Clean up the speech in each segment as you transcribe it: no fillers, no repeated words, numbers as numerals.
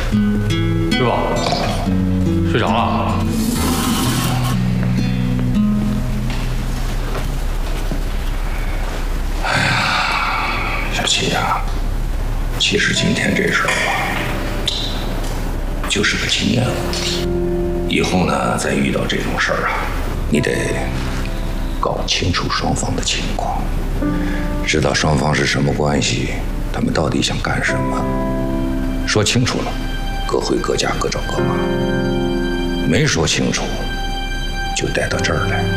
师傅，睡着了？ 哎呀，小七呀，其实今天这事儿吧，就是个经验问题。以后呢，再遇到这种事儿啊，你得搞清楚双方的情况，知道双方是什么关系，他们到底想干什么，说清楚了，各回各家，各找各妈；没说清楚，就带到这儿来。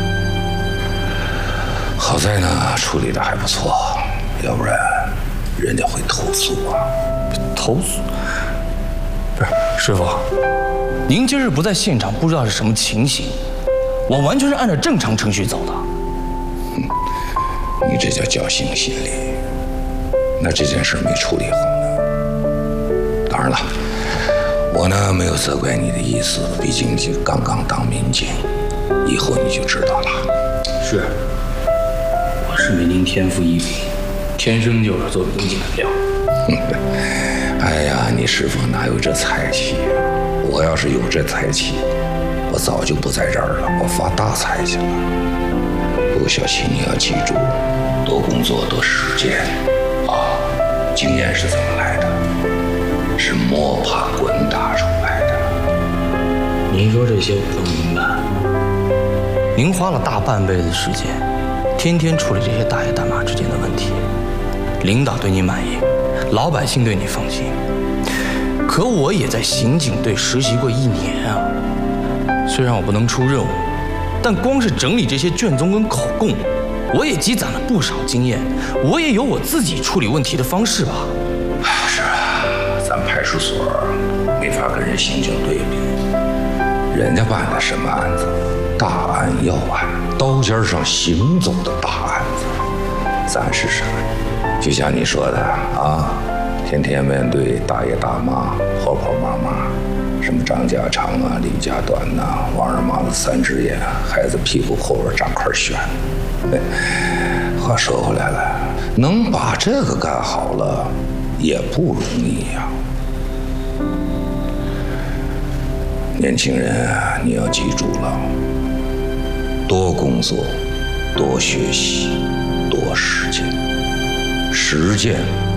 好在呢，处理的还不错，要不然人家会投诉啊。 投诉？不是，师傅，您今日不在现场，不知道是什么情形。我完全是按照正常程序走的。 你这叫侥幸心理。那这件事没处理好呢。当然了，我呢没有责怪你的意思，毕竟你刚刚当民警，以后你就知道了。 是，我是没您天赋异禀，天生就是做民警的料。 哎呀，你师傅哪有这才气呀？我要是有这才气，我早就不在这儿了，我发大财去了。不过小七，你要记住，多工作，多实践啊！经验是怎么来的？是摸爬滚打出来的。 您说这些我都明白。您花了大半辈子时间，天天处理这些大爷大妈之间的问题，领导对你满意，老百姓对你放心。可我也在刑警队实习过1年啊，虽然我不能出任务，但光是整理这些卷宗跟口供，我也积攒了不少经验，我也有我自己处理问题的方式吧。 是啊，咱派出所没法跟人刑警对比，人家办的什么案子？大案要案，刀尖上行走的大案子。咱是什么？就像你说的啊，天天面对大爷大妈、婆婆妈妈，什么张家长啊、李家短呐、王二麻子3只眼，孩子屁股后边长块癣。话说回来了，能把这个干好了也不容易呀。年轻人啊，你要记住了，多工作，多学习，多实践。实践